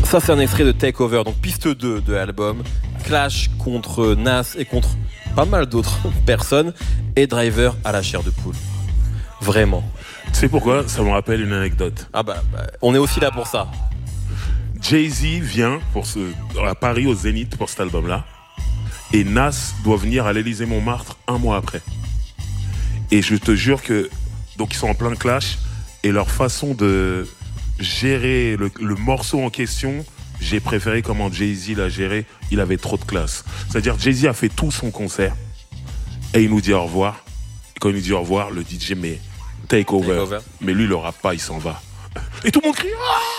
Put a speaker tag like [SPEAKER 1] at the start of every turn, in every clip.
[SPEAKER 1] Ça, c'est un extrait de Take Over, donc piste 2 de l'album. Clash contre Nas et contre pas mal d'autres personnes. Et Driver à la chair de poule. Vraiment.
[SPEAKER 2] Tu sais pourquoi? Ça me rappelle une anecdote.
[SPEAKER 1] Ah bah on est aussi là pour ça.
[SPEAKER 2] Jay-Z vient à Paris au Zénith pour cet album-là. Et Nas doit venir à l'Élysée-Montmartre un mois après. Et je te jure que... Donc ils sont en plein clash. Et leur façon de gérer le morceau en question, j'ai préféré comment Jay-Z l'a géré. Il avait trop de classe. C'est-à-dire Jay-Z a fait tout son concert. Et il nous dit au revoir. Et quand il nous dit au revoir, le DJ met Take Over. Mais lui, le rappe pas, il s'en va. Et tout le monde crie.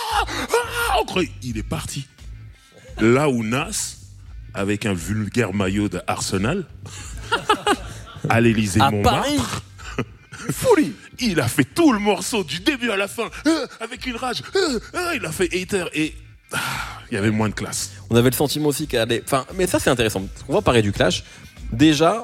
[SPEAKER 2] Il est parti. Là où Nas, avec un vulgaire maillot de Arsenal, à l'Élysée-Montmartre, folie. Il a fait tout le morceau du début à la fin, avec une rage. Il a fait hater et il y avait moins de classe.
[SPEAKER 1] On avait le sentiment aussi qu'elle allait... Enfin, mais ça c'est intéressant. On va parler du clash. Déjà,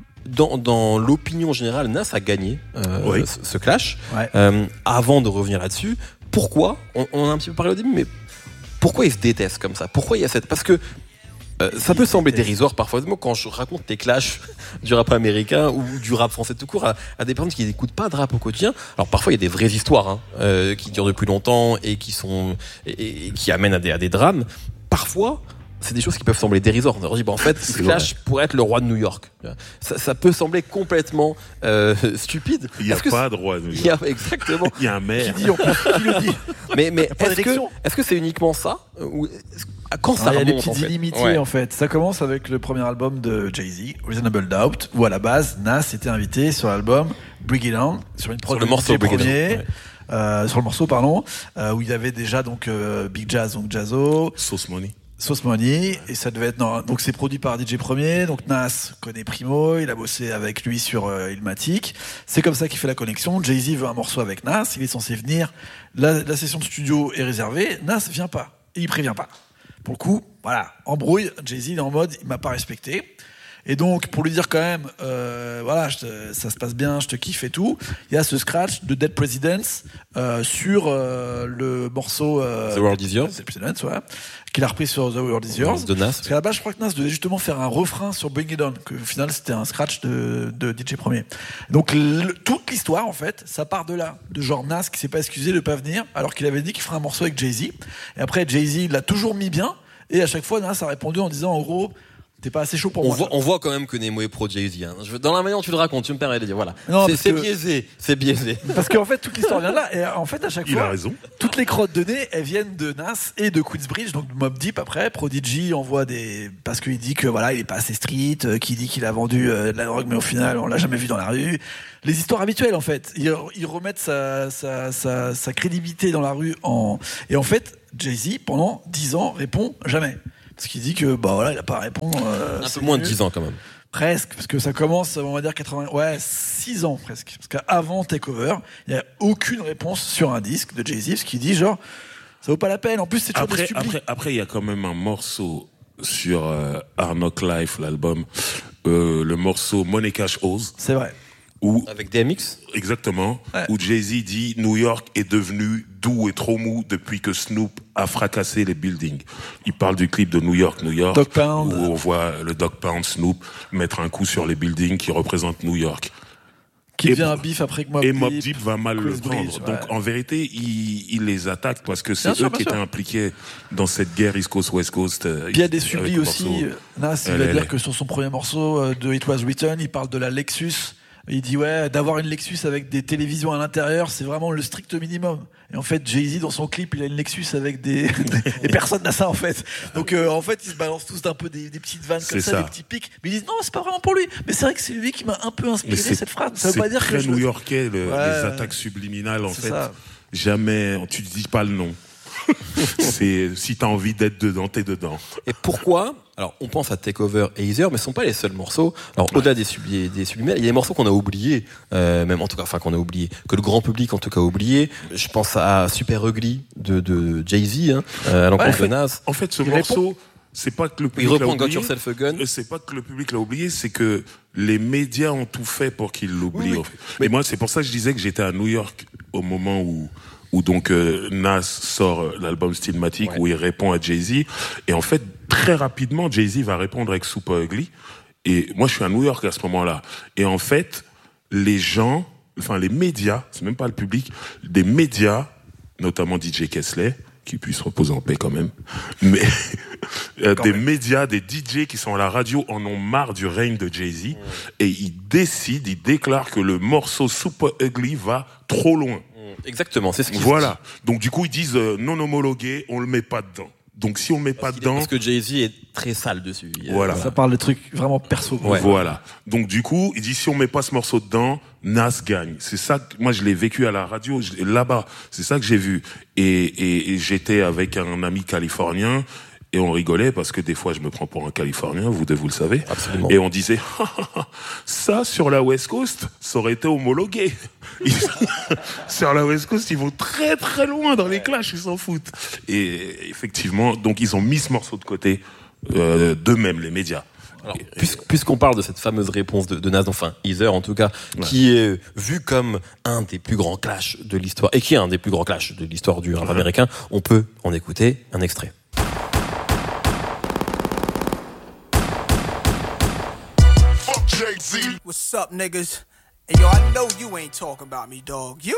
[SPEAKER 1] dans l'opinion générale, Nas a gagné ce clash. Ouais. Avant de revenir là-dessus, pourquoi on a un petit peu parlé au début, mais pourquoi ils se détestent comme ça? Pourquoi il y a cette... Parce que ça peut sembler dérisoire parfois. Moi, quand je raconte les clashs du rap américain ou du rap français tout court à des personnes qui n'écoutent pas de rap au quotidien, alors parfois il y a des vraies histoires qui durent depuis longtemps et qui amènent à des drames. Parfois, c'est des choses qui peuvent sembler dérisoires. On leur dit, en fait, ce clash pourrait être le roi de New York. Ça peut sembler complètement stupide.
[SPEAKER 2] Il n'y a pas de roi de New York.
[SPEAKER 1] Exactement.
[SPEAKER 2] Il y a un maire.
[SPEAKER 1] Qui le dit. Mais est-ce que c'est uniquement ça ou quand ça remonte,
[SPEAKER 3] il y a des petites illimitiés en fait. Ça commence avec le premier album de Jay-Z, Reasonable Doubt, où à la base, Nas était invité sur l'album Bring It On, sur une prod
[SPEAKER 1] sur le morceau
[SPEAKER 3] premier. Sur le morceau, pardon, où il y avait déjà donc Big Jazz, donc Jazzo, Sauce Money, et ça devait être donc c'est produit par DJ Premier, donc Nas connaît Primo, il a bossé avec lui sur Illmatic. C'est comme ça qu'il fait la connexion. Jay-Z veut un morceau avec Nas, il est censé venir. La session de studio est réservée, Nas vient pas, et il prévient pas. Pour le coup, voilà, embrouille. Jay-Z est en mode, il m'a pas respecté. Et donc, pour lui dire quand même, voilà, ça se passe bien, je te kiffe et tout, il y a ce scratch de Dead Presidents sur le morceau
[SPEAKER 1] The World Is Yours,
[SPEAKER 3] Dead Presidents, ouais, qu'il a repris sur The World Is Yours.
[SPEAKER 1] De Nas.
[SPEAKER 3] Parce qu'à la base, je crois que Nas devait justement faire un refrain sur Bring It On, que au final, c'était un scratch de DJ Premier. Donc, toute l'histoire, en fait, ça part de là, de genre Nas qui s'est pas excusé de pas venir, alors qu'il avait dit qu'il ferait un morceau avec Jay-Z. Et après, Jay-Z l'a toujours mis bien, et à chaque fois, Nas a répondu en disant, en gros, t'es pas assez chaud pour moi.
[SPEAKER 1] On voit quand même que Nemo est pro Jay-Z. Dans la manière dont tu le racontes, tu me permets de dire, voilà. Non, c'est biaisé.
[SPEAKER 3] Parce qu'en fait, toute l'histoire vient de là. Et en fait, à chaque fois,
[SPEAKER 2] il a raison.
[SPEAKER 3] Toutes les crottes de nez, elles viennent de Nas et de Queensbridge, donc Mobb Deep après. Prodigy envoie parce qu'il dit que voilà, il est pas assez street, qu'il dit qu'il a vendu de la drogue, mais au final, on l'a jamais vu dans la rue. Les histoires habituelles, en fait. Ils remettent sa crédibilité dans la rue et en fait, Jay-Z, pendant 10 ans, répond jamais. Parce qu'il dit que, voilà, il a pas à répondre.
[SPEAKER 1] Un peu moins de 10 ans, quand même.
[SPEAKER 3] Presque, parce que ça commence, on va dire 6 ans presque. Parce qu'avant Takeover, il n'y a aucune réponse sur un disque de Jay-Z, ce qui dit genre, ça vaut pas la peine. En plus, c'est toujours des stupide.
[SPEAKER 2] Après, il y a quand même un morceau sur Hard Knock Life, l'album, le morceau Money Cash Hoes.
[SPEAKER 3] C'est vrai.
[SPEAKER 1] Avec DMX.
[SPEAKER 2] Exactement. Ouais. Où Jay-Z dit New York est devenu doux et trop mou depuis que Snoop a fracassé les buildings. Il parle du clip de New York,
[SPEAKER 3] Dog Pound,
[SPEAKER 2] où on voit le Dog Pound Snoop mettre un coup sur les buildings qui représentent New York.
[SPEAKER 3] Qui devient un bif après que Mobb Deep.
[SPEAKER 2] Et Mobb Deep va mal le prendre. Ouais. Donc en vérité, il les attaque parce que c'est eux qui étaient impliqués dans cette guerre East Coast West Coast.
[SPEAKER 3] Puis il y a des sublis aussi. Nas, il va dire que sur son premier morceau de It Was Written, il parle de la Lexus. Il dit d'avoir une Lexus avec des télévisions à l'intérieur, c'est vraiment le strict minimum. Et en fait, Jay-Z dans son clip, il a une Lexus avec des et personne n'a ça en fait. Donc en fait, ils se balancent tous un peu des petites vannes comme ça, des petits pics. Mais ils disent non, c'est pas vraiment pour lui. Mais c'est vrai que c'est lui qui m'a un peu inspiré cette phrase. Ça veut pas dire que
[SPEAKER 2] c'est très new-yorkais les attaques subliminales en fait. Ça. Jamais, tu dis pas le nom. C'est si t'as envie d'être dedans, t'es dedans.
[SPEAKER 1] Et pourquoi? Alors, on pense à Takeover et Easier, mais ce sont pas les seuls morceaux. Alors, au-delà des subliminales, il y a des morceaux qu'on a oubliés, même en tout cas, enfin qu'on a oubliés, que le grand public en tout cas a oublié. Je pense à Super Ugly de Jay-Z, à l'encontre de Nas.
[SPEAKER 2] En fait, ce morceau, c'est pas que le public l'a oublié.
[SPEAKER 1] Il reprend Got Yourself a Gun.
[SPEAKER 2] C'est pas que le public l'a oublié, c'est que les médias ont tout fait pour qu'il l'oublie. Oui. Mais moi, c'est pour ça que je disais que j'étais à New York au moment où où donc Nas sort l'album Stillmatic, où il répond à Jay-Z. Et en fait, très rapidement, Jay-Z va répondre avec Super Ugly. Et moi, je suis à New York à ce moment-là. Et en fait, les médias, c'est même pas le public, des médias, notamment DJ Kesley, qui puisse reposer en paix quand même, mais médias, des DJ qui sont à la radio en ont marre du règne de Jay-Z, et ils déclarent que le morceau Super Ugly va trop loin.
[SPEAKER 1] Exactement, c'est ce qu'ils
[SPEAKER 2] Voilà. Donc du coup, ils disent non homologué, on le met pas dedans. Donc si on le met pas dedans,
[SPEAKER 1] parce que Jay-Z est très sale dessus.
[SPEAKER 3] Voilà. Ça parle de trucs vraiment perso.
[SPEAKER 2] Ouais. Voilà. Donc du coup, il dit si on met pas ce morceau dedans, Nas gagne. C'est ça que moi je l'ai vécu à la radio là-bas. C'est ça que j'ai vu. Et j'étais avec un ami californien. Et on rigolait parce que des fois je me prends pour un Californien, vous le savez.
[SPEAKER 1] Absolument.
[SPEAKER 2] Et on disait ça sur la West Coast, ça aurait été homologué. Sur la West Coast, ils vont très très loin dans les clashs, ils s'en foutent. Et effectivement, donc ils ont mis ce morceau de côté d'eux-mêmes, les médias.
[SPEAKER 1] Alors, puisqu'on parle de cette fameuse réponse de Nas, enfin Heather en tout cas, qui est vu comme un des plus grands clashs de l'histoire, et qui est un des plus grands clashs de l'histoire du rap américain, on peut en écouter un extrait.
[SPEAKER 4] What's up, niggas? And yo, I know you ain't talking about me, dog. You